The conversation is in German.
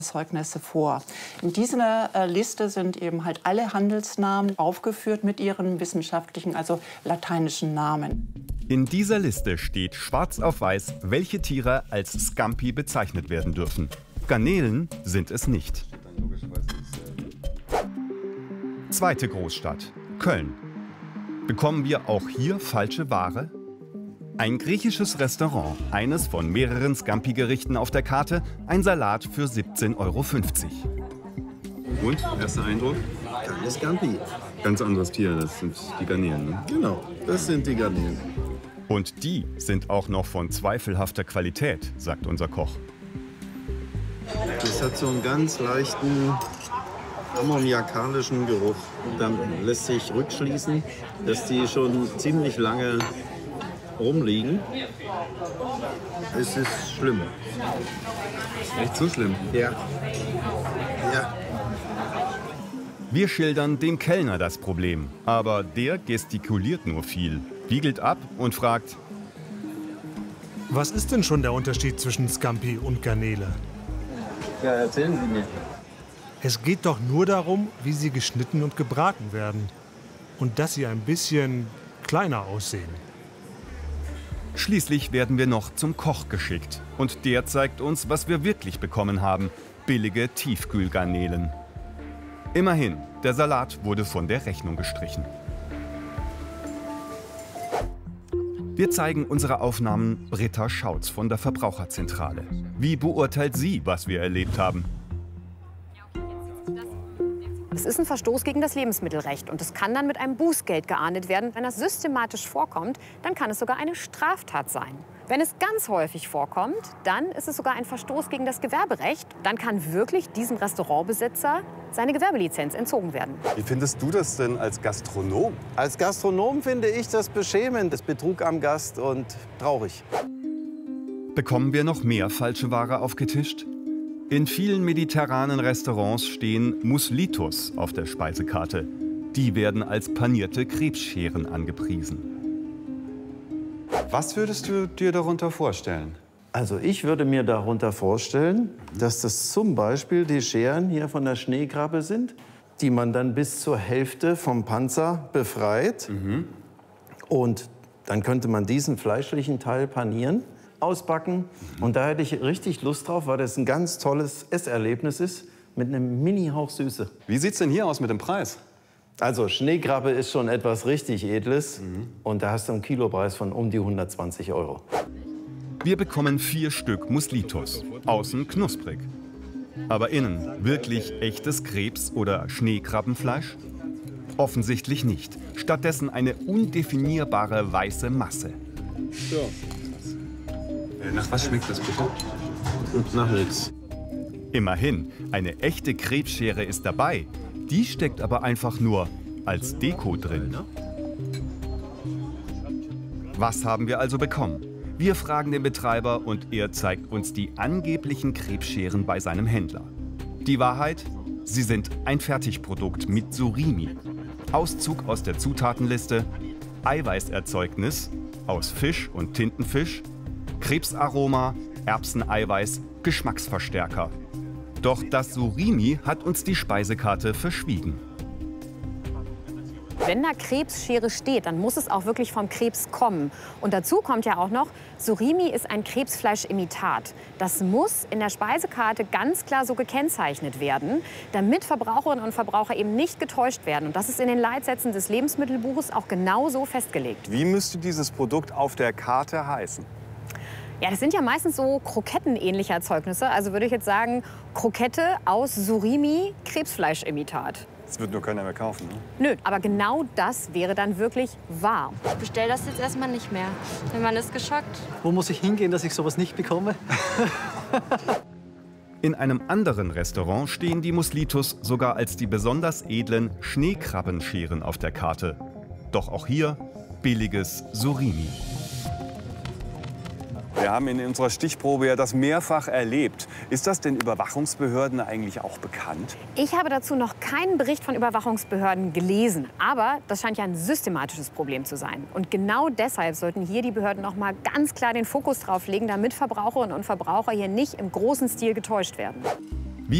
Erzeugnisse vor. In dieser Liste sind eben halt alle Handelsnamen aufgeführt mit ihren wissenschaftlichen, also lateinischen Namen. In dieser Liste steht schwarz auf weiß, welche Tiere als Scampi bezeichnet werden dürfen. Garnelen sind es nicht. Zweite Großstadt, Köln. Bekommen wir auch hier falsche Ware? Ein griechisches Restaurant, eines von mehreren Scampi-Gerichten auf der Karte, ein Salat für 17,50 €. Und, erster Eindruck? Keine Scampi. Ganz anderes Tier, das sind die Garnelen, ne? Genau, das sind die Garnelen. Und die sind auch noch von zweifelhafter Qualität, sagt unser Koch. Das hat so einen ganz leichten ammoniakalischen Geruch. Dann lässt sich rückschließen, dass die schon ziemlich lange rumliegen. Es ist schlimm. Echt so schlimm? Ja. Ja. Wir schildern dem Kellner das Problem, aber der gestikuliert nur viel, biegelt ab und fragt: Was ist denn schon der Unterschied zwischen Scampi und Garnele? Ja, erzählen Sie mir. Es geht doch nur darum, wie sie geschnitten und gebraten werden. Und dass sie ein bisschen kleiner aussehen. Schließlich werden wir noch zum Koch geschickt. Und der zeigt uns, was wir wirklich bekommen haben: billige Tiefkühlgarnelen. Immerhin, der Salat wurde von der Rechnung gestrichen. Wir zeigen unsere Aufnahmen Britta Schautz von der Verbraucherzentrale. Wie beurteilt sie, was wir erlebt haben? Es ist ein Verstoß gegen das Lebensmittelrecht und es kann dann mit einem Bußgeld geahndet werden. Wenn das systematisch vorkommt, dann kann es sogar eine Straftat sein. Wenn es ganz häufig vorkommt, dann ist es sogar ein Verstoß gegen das Gewerberecht. Dann kann wirklich diesem Restaurantbesitzer seine Gewerbelizenz entzogen werden. Wie findest du das denn als Gastronom? Als Gastronom finde ich das beschämend, das Betrug am Gast und traurig. Bekommen wir noch mehr falsche Ware aufgetischt? In vielen mediterranen Restaurants stehen Muslitos auf der Speisekarte. Die werden als panierte Krebsscheren angepriesen. Was würdest du dir darunter vorstellen? Also ich würde mir darunter vorstellen, dass das zum Beispiel die Scheren hier von der Schneekrabbe sind, die man dann bis zur Hälfte vom Panzer befreit. Und dann könnte man diesen fleischlichen Teil panieren, ausbacken. Und da hätte ich richtig Lust drauf, weil das ein ganz tolles Esserlebnis ist mit einem Mini-Hauch Süße. Wie sieht's denn hier aus mit dem Preis? Also Schneekrabbe ist schon etwas richtig Edles. Und da hast du einen Kilopreis von um die 120 €. Wir bekommen 4 Stück Muslitos. Außen knusprig. Aber innen wirklich echtes Krebs- oder Schneekrabbenfleisch? Offensichtlich nicht. Stattdessen eine undefinierbare weiße Masse. So. Nach was schmeckt das bitte? Nach nichts. Immerhin, eine echte Krebsschere ist dabei. Die steckt aber einfach nur als Deko drin. Was haben wir also bekommen? Wir fragen den Betreiber und er zeigt uns die angeblichen Krebsscheren bei seinem Händler. Die Wahrheit? Sie sind ein Fertigprodukt mit Surimi. Auszug aus der Zutatenliste: Eiweißerzeugnis aus Fisch und Tintenfisch, Krebsaroma, Erbseneiweiß, Geschmacksverstärker. Doch das Surimi hat uns die Speisekarte verschwiegen. Wenn da Krebsschere steht, dann muss es auch wirklich vom Krebs kommen. Und dazu kommt ja auch noch, Surimi ist ein Krebsfleischimitat. Das muss in der Speisekarte ganz klar so gekennzeichnet werden, damit Verbraucherinnen und Verbraucher eben nicht getäuscht werden. Und das ist in den Leitsätzen des Lebensmittelbuches auch genau so festgelegt. Wie müsste dieses Produkt auf der Karte heißen? Ja, das sind ja meistens so krokettenähnliche Erzeugnisse. Also würde ich jetzt sagen, Krokette aus Surimi, Krebsfleischimitat. Das wird nur keiner mehr kaufen, ne? Nö, aber genau das wäre dann wirklich wahr. Ich bestelle das jetzt erstmal nicht mehr. Man ist geschockt. Wo muss ich hingehen, dass ich sowas nicht bekomme? In einem anderen Restaurant stehen die Muslitos sogar als die besonders edlen Schneekrabbenscheren auf der Karte. Doch auch hier billiges Surimi. Wir haben in unserer Stichprobe ja das mehrfach erlebt. Ist das den Überwachungsbehörden eigentlich auch bekannt? Ich habe dazu noch keinen Bericht von Überwachungsbehörden gelesen. Aber das scheint ja ein systematisches Problem zu sein. Und genau deshalb sollten hier die Behörden noch mal ganz klar den Fokus drauf legen, damit Verbraucherinnen und Verbraucher hier nicht im großen Stil getäuscht werden.